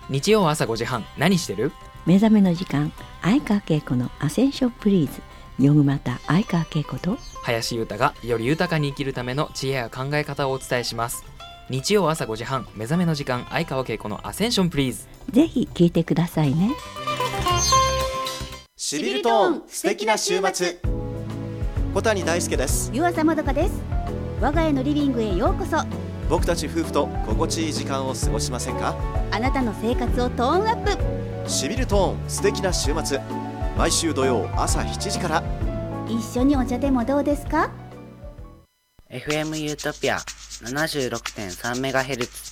日曜朝5時半、何してる？ 目覚めの時間、相川恵子のアセンションプリーズ。ヨグマタ相川恵子と林優太がより豊かに生きるための知恵や考え方をお伝えします。日曜朝5時半、目覚めの時間、相川恵子のアセンションプリーズ。 ぜひ聞いてくださいね。 しびるトーン、素敵な週末。小谷大輔です。 湯浅まどかです。我が家のリビングへようこそ。 僕たち夫婦と心地いい時間を過ごしませんか？ あなたの生活をトーンアップ。 しびるトーン、素敵な週末。毎週土曜朝7時から。 一緒にお茶でもどうですか？ FM ユートピア 76.3MHz